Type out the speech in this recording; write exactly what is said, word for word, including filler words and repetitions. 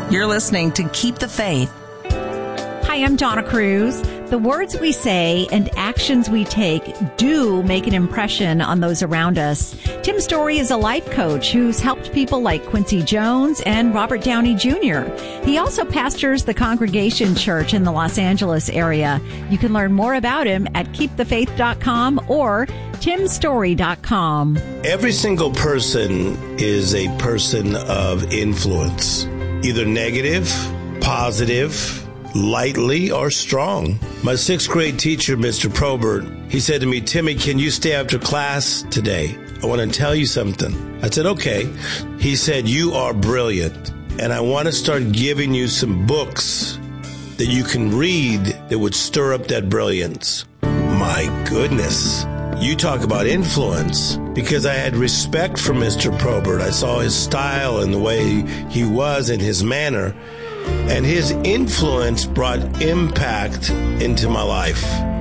You're listening to Keep the Faith. Hi, I'm Donna Cruz. The words we say and actions we take do make an impression on those around us. Tim Story is a life coach who's helped people like Quincy Jones and Robert Downey Junior He also pastors the Congregation Church in the Los Angeles area. You can learn more about him at keep the faith dot com or tim story dot com. Every single person is a person of influence, either negative, positive, lightly, or strong. My sixth grade teacher, Mister Probert, he said to me, Timmy, can you stay after class today? I want to tell you something. I said, okay. He said, you are brilliant, and I want to start giving you some books that you can read that would stir up that brilliance. My goodness. You talk about influence, because I had respect for Mister Probert. I saw his style and the way he was and his manner. And his influence brought impact into my life.